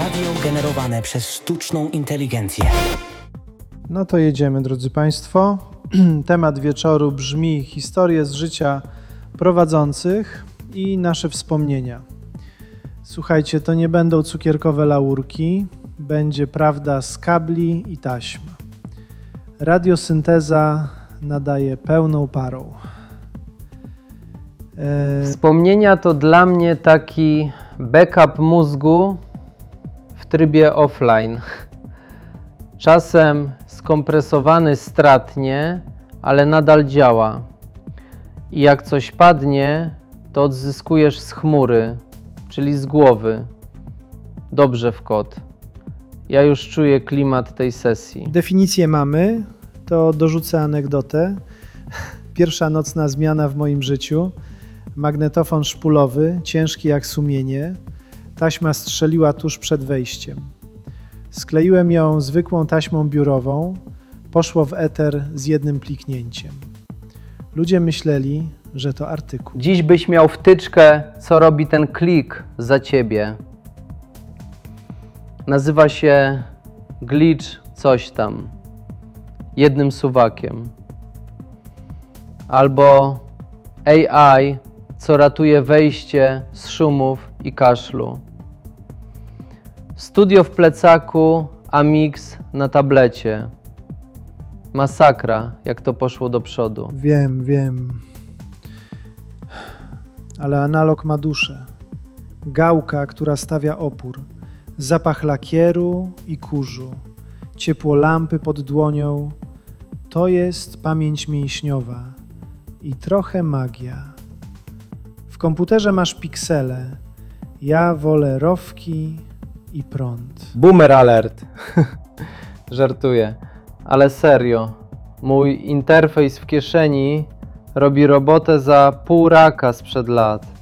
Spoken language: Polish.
Radio generowane przez sztuczną inteligencję. No to jedziemy, drodzy Państwo. Temat wieczoru brzmi historie z życia prowadzących i nasze wspomnienia. Słuchajcie, to nie będą cukierkowe laurki, będzie prawda z kabli i taśm. Radiosynteza nadaje pełną parą. Wspomnienia to dla mnie taki backup mózgu w trybie offline. Czasem skompresowany stratnie, ale nadal działa. I jak coś padnie, to odzyskujesz z chmury, czyli z głowy. Dobrze w kot. Ja już czuję klimat tej sesji. Definicję mamy, to dorzucę anegdotę. Pierwsza nocna zmiana w moim życiu. Magnetofon szpulowy, ciężki jak sumienie. Taśma strzeliła tuż przed wejściem. Skleiłem ją zwykłą taśmą biurową. Poszło w eter z jednym kliknięciem. Ludzie myśleli, że to artykuł. Dziś byś miał wtyczkę, co robi ten klik za ciebie. Nazywa się glitch coś tam. Jednym suwakiem. Albo AI, co ratuje wejście z szumów i kaszlu. Studio w plecaku, a mix na tablecie. Masakra, jak to poszło do przodu. Wiem. Ale analog ma duszę. Gałka, która stawia opór. Zapach lakieru i kurzu. Ciepło lampy pod dłonią. To jest pamięć mięśniowa. I trochę magia. W komputerze masz piksele. Ja wolę rowki i prąd. Boomer alert. Żartuję. Ale serio. Mój interfejs w kieszeni robi robotę za pół raka sprzed lat.